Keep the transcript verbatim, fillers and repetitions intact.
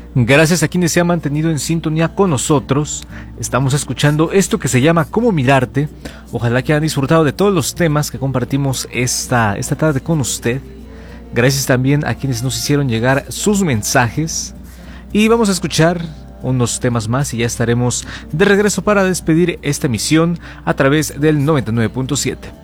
Gracias a quienes se han mantenido en sintonía con nosotros. Estamos escuchando esto que se llama Cómo Mirarte. Ojalá que hayan disfrutado de todos los temas que compartimos esta, esta tarde con usted. Gracias también a quienes nos hicieron llegar sus mensajes. Y vamos a escuchar unos temas más y ya estaremos de regreso para despedir esta emisión a través del noventa y nueve punto siete.